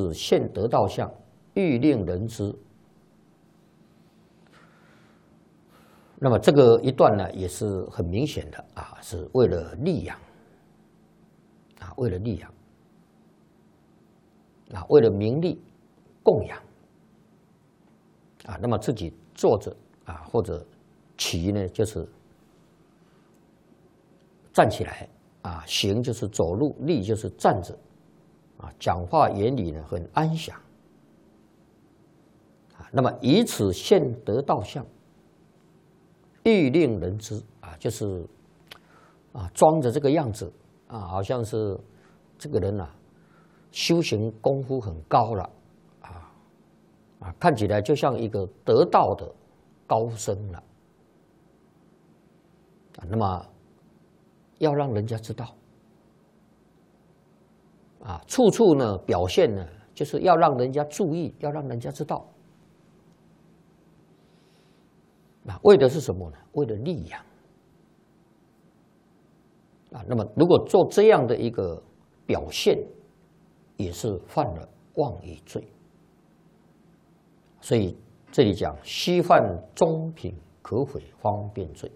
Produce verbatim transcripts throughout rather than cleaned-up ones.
此现得道相，欲令人知。那么这个一段呢，也是很明显的啊，是为了利养啊，为了利养啊，为了名利供养啊。那么自己坐着啊，或者骑呢，就是站起来啊，行就是走路，立就是站着啊，讲话言语呢很安详啊。那么以此现得道相。欲令人知啊，就是啊，装着这个样子啊，好像是这个人啊，修行功夫很高了啊啊，看起来就像一个得道的高僧了啊。那么要让人家知道啊，处处呢表现呢，就是要让人家注意，要让人家知道。啊，为的是什么呢？为了利养啊。那么，如果做这样的一个表现，也是犯了妄语罪。所以这里讲悉犯中品可悔方便罪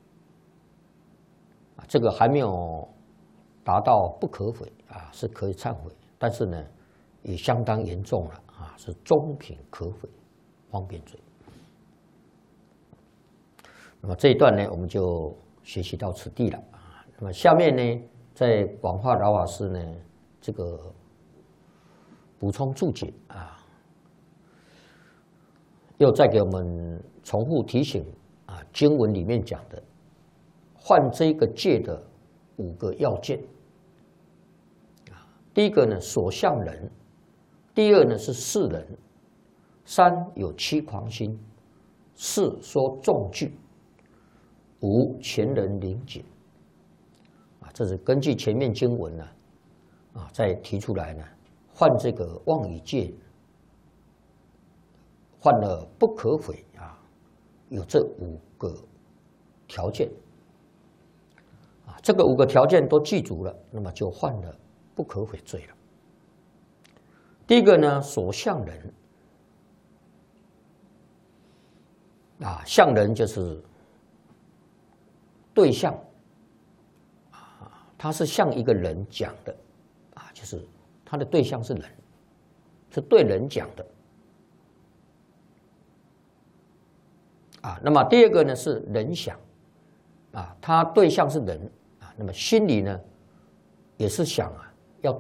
啊，这个还没有达到不可悔啊，是可以忏悔，但是呢，也相当严重了啊，是中品可悔方便罪。那么这一段呢，我们就学习到此地了啊。那么下面呢，在广化老法师呢这个补充注解啊，又再给我们重复提醒啊，经文里面讲的犯这个戒的五个要件啊。第一个呢，所向人；第二呢是世人；三有欺狂心；四说重句。无前人领解啊，这是根据前面经文呢啊，再提出来呢，犯这个妄语戒，犯了不可悔啊，有这五个条件啊，这个五个条件都记足了，那么就犯了不可悔罪了。第一个呢，所向人啊，向人就是对象啊，他是向一个人讲的啊，就是他的对象是人，是对人讲的啊。那么第二个呢是人想啊，他对象是人啊，那么心里呢也是想啊，要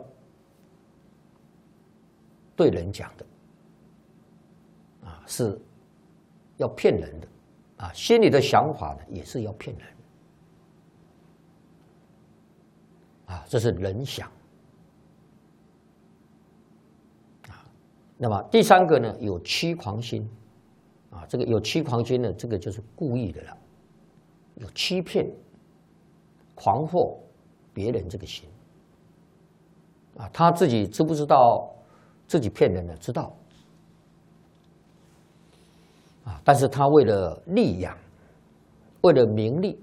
对人讲的啊，是要骗人的啊，心里的想法呢也是要骗人。啊，这是人想啊。那么第三个呢，有欺狂心啊。这个有欺狂心呢，这个就是故意的了，有欺骗、狂惑别人这个心啊。他自己知不知道自己骗人呢？知道啊，但是他为了利养，为了名利。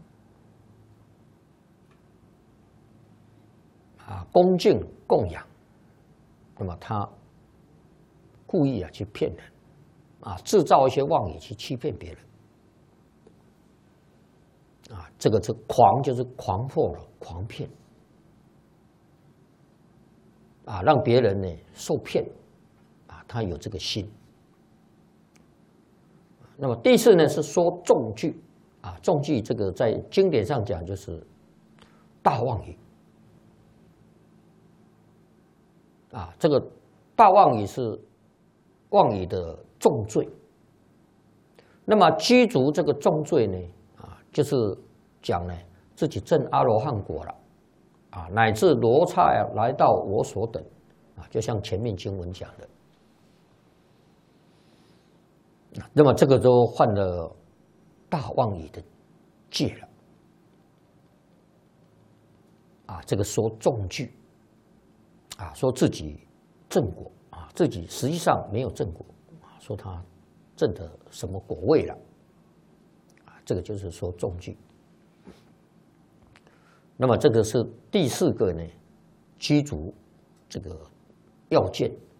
啊，恭敬供养，那么他故意啊去骗人，啊，制造一些妄语去欺骗别人，啊，这个是狂，就是狂惑了，狂骗，啊，让别人呢受骗，啊，他有这个心。那么第四呢是说重句，啊，重句这个在经典上讲就是大妄语。啊，这个大妄语是妄语的重罪。那么居足这个重罪呢，啊，就是讲呢自己证阿罗汉果了，啊，乃至罗刹来到我所等，啊，就像前面经文讲的。那么这个都犯了大妄语的戒了，啊，这个说重句。啊，说自己正果啊，自己实际上没有正果啊，说他证的什么果位了啊，这个就是说重句。那么这个是第四个呢，居足这个要件